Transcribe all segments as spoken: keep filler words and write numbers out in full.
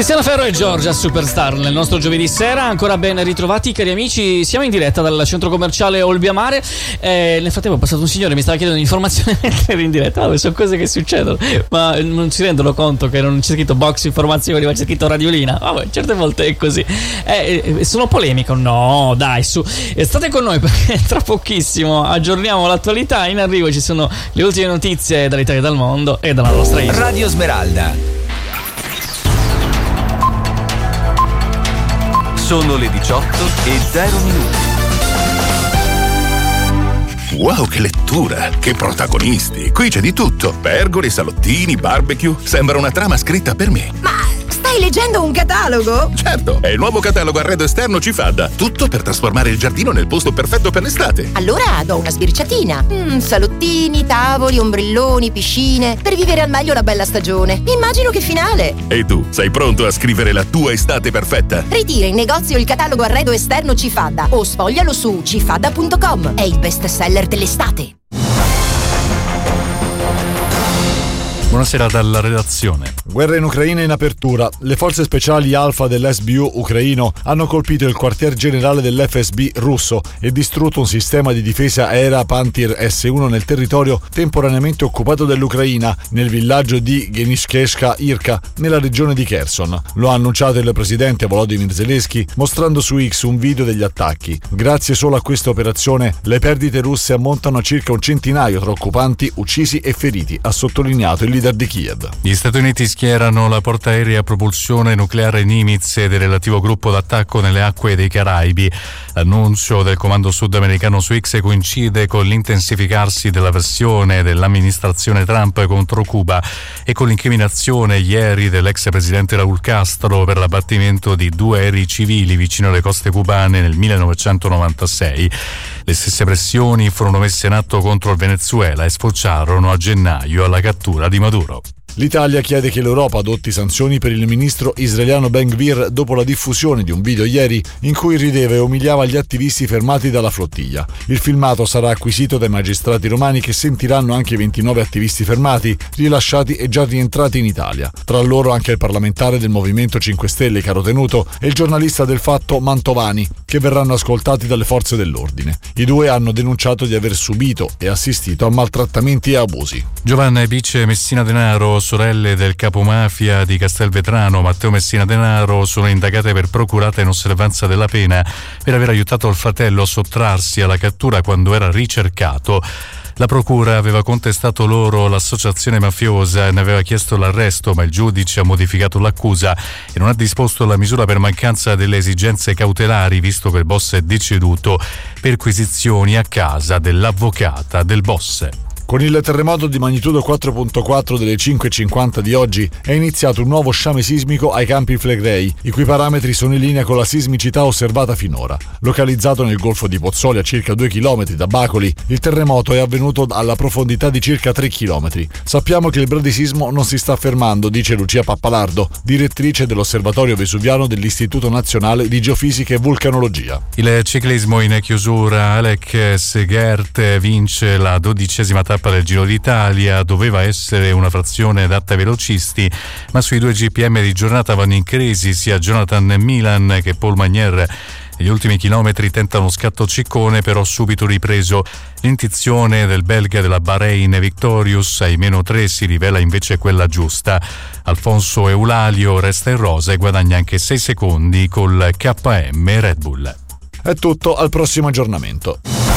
Tiziano Ferro e Giorgia Superstar nel nostro giovedì sera. Ancora ben ritrovati cari amici, siamo in diretta dal centro commerciale Olbiamare. Eh, nel frattempo è passato un signore, mi stava chiedendo un'informazione mentre ero in diretta. Vabbè, sono cose che succedono, ma non si rendono conto che non c'è scritto box informazioni, ma c'è scritto radiolina. Vabbè, certe volte è così. Eh, eh, sono polemico? No, dai, su. Eh, state con noi perché tra pochissimo aggiorniamo l'attualità. In arrivo ci sono le ultime notizie dall'Italia e dal mondo e dalla nostra isola. Radio Smeralda. Sono le diciotto e zero minuti. Wow, che lettura! Che protagonisti! Qui c'è di tutto. Pergole, salottini, barbecue. Sembra una trama scritta per me. Ma stai leggendo un catalogo? Certo, è il nuovo catalogo arredo esterno Cifadda. Tutto per trasformare il giardino nel posto perfetto per l'estate. Allora do una sbirciatina. Mm, salottini, tavoli, ombrelloni, piscine. Per vivere al meglio la bella stagione. Immagino che finale. E tu, sei pronto a scrivere la tua estate perfetta? Ritira in negozio il catalogo arredo esterno Cifadda o sfoglialo su cifadda punto com. È il best seller dell'estate. Buonasera dalla redazione. Guerra in Ucraina in apertura. Le forze speciali Alfa dell'S B U ucraino hanno colpito il quartier generale dell'F S B russo e distrutto un sistema di difesa aerea Pantir S uno nel territorio temporaneamente occupato dall'Ucraina, nel villaggio di Genishkeshka Irka, nella regione di Kherson. Lo ha annunciato il presidente Volodymyr Zelensky mostrando su X un video degli attacchi. Grazie solo a questa operazione, le perdite russe ammontano a circa un centinaio tra occupanti, uccisi e feriti, ha sottolineato il leader di Kiev. Gli Stati Uniti schierano la portaerei a propulsione nucleare Nimitz ed il relativo gruppo d'attacco nelle acque dei Caraibi. L'annuncio del comando sudamericano su X coincide con l'intensificarsi della versione dell'amministrazione Trump contro Cuba e con l'incriminazione ieri dell'ex presidente Raúl Castro per l'abbattimento di due aerei civili vicino alle coste cubane nel millenovecentonovantasei. Le stesse pressioni furono messe in atto contro il Venezuela e sfociarono a gennaio alla cattura di Maduro. L'Italia chiede che l'Europa adotti sanzioni per il ministro israeliano Ben Gvir dopo la diffusione di un video ieri in cui rideva e umiliava gli attivisti fermati dalla flottiglia. Il filmato sarà acquisito dai magistrati romani che sentiranno anche i ventinove attivisti fermati, rilasciati e già rientrati in Italia. Tra loro anche il parlamentare del Movimento cinque Stelle Caro Tenuto e il giornalista del Fatto Mantovani, che verranno ascoltati dalle forze dell'ordine. I due hanno denunciato di aver subito e assistito a maltrattamenti e abusi. Giovanna e Bice Messina Denaro, sorelle del capomafia di Castelvetrano Matteo Messina Denaro, sono indagate per procurata in osservanza della pena per aver aiutato il fratello a sottrarsi alla cattura quando era ricercato. La procura aveva contestato loro l'associazione mafiosa e ne aveva chiesto l'arresto, ma il giudice ha modificato l'accusa e non ha disposto la misura per mancanza delle esigenze cautelari, visto che il boss è deceduto, perquisizioni a casa dell'avvocata del boss. Con il terremoto di magnitudo quattro virgola quattro delle cinque e cinquanta di oggi è iniziato un nuovo sciame sismico ai Campi Flegrei, i cui parametri sono in linea con la sismicità osservata finora. Localizzato nel Golfo di Pozzuoli a circa due chilometri da Bacoli, il terremoto è avvenuto alla profondità di circa tre chilometri. Sappiamo che il bradisismo non si sta fermando, dice Lucia Pappalardo, direttrice dell'Osservatorio Vesuviano dell'Istituto Nazionale di Geofisica e Vulcanologia. Il ciclismo in chiusura. Alec Segert vince la dodicesima tappa del Giro d'Italia. Doveva essere una frazione adatta ai velocisti, ma sui due G P M di giornata vanno in crisi sia Jonathan Milan che Paul Magnier. Negli ultimi chilometri tenta uno scatto ciccone, però subito ripreso. L'intuizione del belga della Bahrain Victorious ai meno tre si rivela invece quella giusta. Alfonso Eulalio resta in rosa e guadagna anche sei secondi col K M Red Bull. È tutto, al prossimo aggiornamento.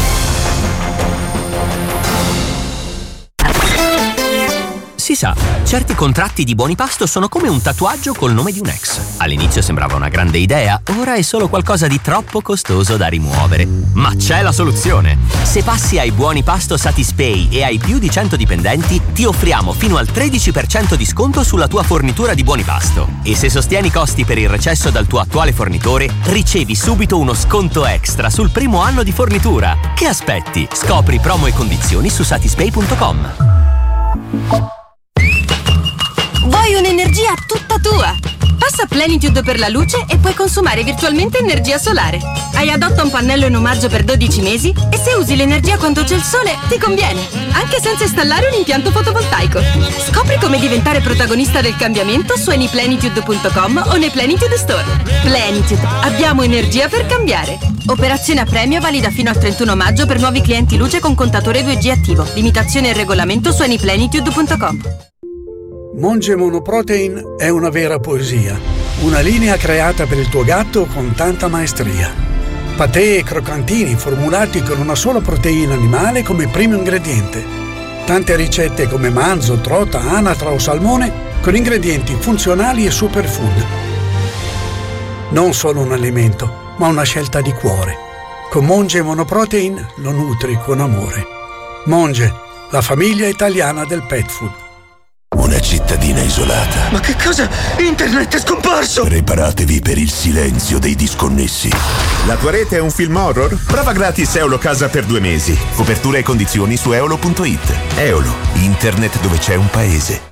Si sa, certi contratti di buoni pasto sono come un tatuaggio col nome di un ex. All'inizio sembrava una grande idea, ora è solo qualcosa di troppo costoso da rimuovere. Ma c'è la soluzione! Se passi ai buoni pasto Satispay e hai più di cento dipendenti, ti offriamo fino al tredici per cento di sconto sulla tua fornitura di buoni pasto. E se sostieni i costi per il recesso dal tuo attuale fornitore, ricevi subito uno sconto extra sul primo anno di fornitura. Che aspetti? Scopri promo e condizioni su satispay punto com. Vuoi un'energia tutta tua? Passa Plenitude per la luce e puoi consumare virtualmente energia solare. Hai adotta un pannello in omaggio per dodici mesi e se usi l'energia quando c'è il sole ti conviene, anche senza installare un impianto fotovoltaico. Scopri come diventare protagonista del cambiamento su anyplenitude punto com o nei Plenitude Store. Plenitude, abbiamo energia per cambiare. Operazione a premio valida fino al trentuno maggio per nuovi clienti luce con contatore due G attivo. Limitazione e regolamento su anyplenitude punto com. Monge Monoprotein è una vera poesia, una linea creata per il tuo gatto con tanta maestria. Patè e croccantini formulati con una sola proteina animale come primo ingrediente. Tante ricette come manzo, trota, anatra o salmone con ingredienti funzionali e superfood. Non solo un alimento, ma una scelta di cuore. Con Monge Monoprotein lo nutri con amore. Monge, la famiglia italiana del pet food. Una cittadina isolata. Ma che cosa? Internet è scomparso! Preparatevi per il silenzio dei disconnessi. La tua rete è un film horror? Prova gratis Eolo Casa per due mesi. Copertura e condizioni su eolo punto it. Eolo, internet dove c'è un paese.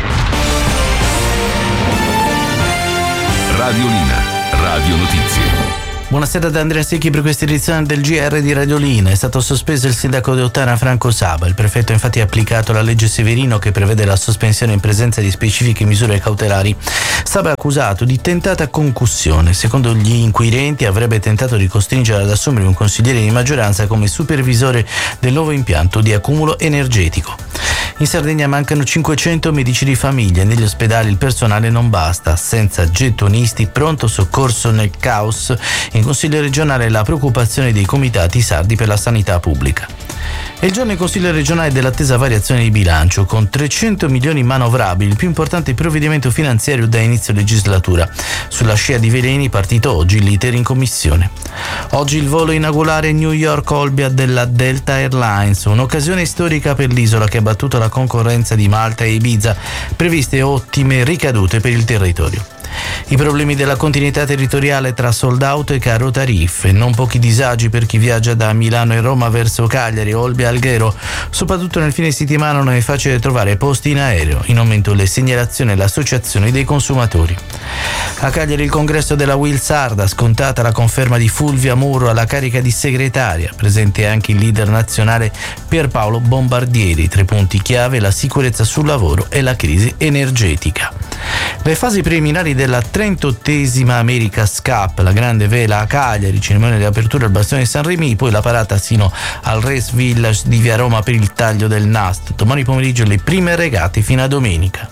Radiolina, Radio Notizie. Buonasera da Andrea Secchi per questa edizione del G R di Radiolina. È stato sospeso il sindaco di Ottana Franco Saba. Il prefetto ha infatti applicato la legge Severino che prevede la sospensione in presenza di specifiche misure cautelari. Saba è accusato di tentata concussione. Secondo gli inquirenti avrebbe tentato di costringere ad assumere un consigliere di maggioranza come supervisore del nuovo impianto di accumulo energetico. In Sardegna mancano cinquecento medici di famiglia. Negli ospedali il personale non basta. Senza gettonisti, pronto soccorso nel caos. In Consiglio regionale la preoccupazione dei comitati sardi per la sanità pubblica. È il giorno in Consiglio regionale dell'attesa variazione di bilancio, con trecento milioni manovrabili, il più importante provvedimento finanziario da inizio legislatura. Sulla scia di veleni partito oggi l'iter in commissione. Oggi il volo inaugurale New York-Olbia della Delta Airlines, un'occasione storica per l'isola che ha battuto la concorrenza di Malta e Ibiza, previste ottime ricadute per il territorio. I problemi della continuità territoriale tra sold out e caro tariffe, non pochi disagi per chi viaggia da Milano e Roma verso Cagliari, Olbia e Alghero, soprattutto nel fine settimana non è facile trovare posti in aereo, in aumento le segnalazioni e le associazioni dei consumatori. A Cagliari il congresso della Will Sarda, scontata la conferma di Fulvia Muro alla carica di segretaria, presente anche il leader nazionale Pierpaolo Bombardieri, tre punti chiave la sicurezza sul lavoro e la crisi energetica. Le fasi preliminari della trentottesima America's Cup, la grande vela a Cagliari, cerimonia di apertura al Bastione di San Remi, poi la parata sino al Race Village di Via Roma per il taglio del nastro. Domani pomeriggio le prime regate fino a domenica.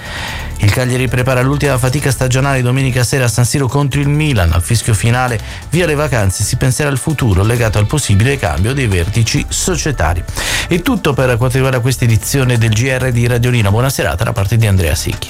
Il Cagliari prepara l'ultima fatica stagionale domenica sera a San Siro contro il Milan. Al fischio finale, via le vacanze, si penserà al futuro legato al possibile cambio dei vertici societari. È tutto per quanto riguarda questa edizione del G R di Radiolina. Buona serata da parte di Andrea Secchi.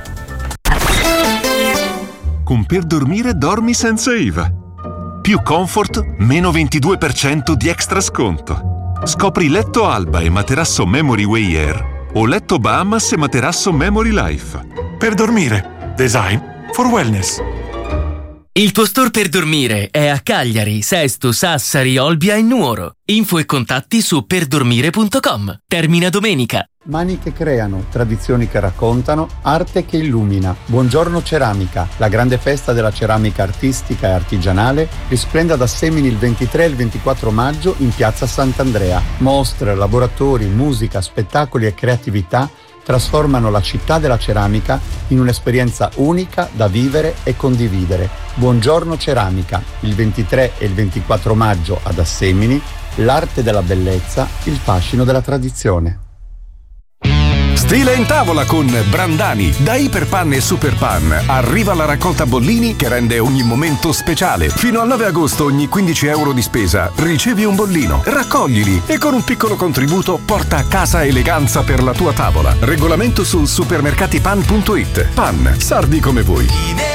Con Per Dormire dormi senza I V A. Più comfort, meno ventidue per cento di extra sconto. Scopri letto Alba e materasso Memory Way Air o letto Bahamas e materasso Memory Life. Per Dormire, design for wellness. Il tuo store per dormire è a Cagliari, Sesto, Sassari, Olbia e Nuoro. Info e contatti su perdormire punto com. Termina domenica. Mani che creano, tradizioni che raccontano, arte che illumina. Buongiorno Ceramica, la grande festa della ceramica artistica e artigianale, risplende ad Assemini il ventitré e il ventiquattro maggio in piazza Sant'Andrea. Mostre, laboratori, musica, spettacoli e creatività trasformano la città della ceramica in un'esperienza unica da vivere e condividere. Buongiorno Ceramica, il ventitré e il ventiquattro maggio ad Assemini, l'arte della bellezza, il fascino della tradizione. Stile in tavola con Brandani. Da Iperpan e Superpan arriva la raccolta bollini che rende ogni momento speciale. Fino al nove agosto ogni quindici euro di spesa ricevi un bollino, raccoglili e con un piccolo contributo porta a casa eleganza per la tua tavola. Regolamento su supermercatipan punto it. Pan, sardi come voi.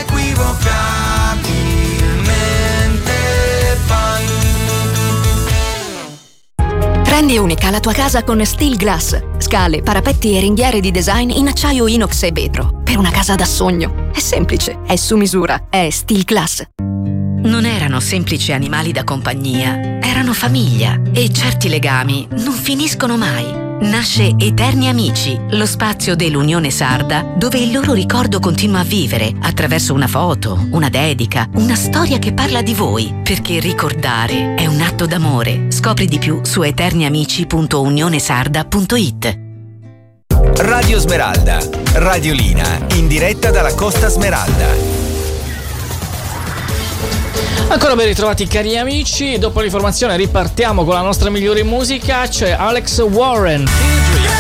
Rendi unica la tua casa con Steel Glass. Scale, parapetti e ringhiere di design in acciaio inox e vetro. Per una casa da sogno. È semplice, è su misura, è Steel Glass. Non erano semplici animali da compagnia, erano famiglia e certi legami non finiscono mai. Nasce Eterni Amici, lo spazio dell'Unione Sarda dove il loro ricordo continua a vivere attraverso una foto, una dedica, una storia che parla di voi, perché ricordare è un atto d'amore. Scopri di più su eterniamici punto unionesarda punto it. Radio Smeralda, radiolina in diretta dalla Costa Smeralda. Ancora ben ritrovati cari amici, dopo l'informazione ripartiamo con la nostra migliore musica, c'è Alex Warren.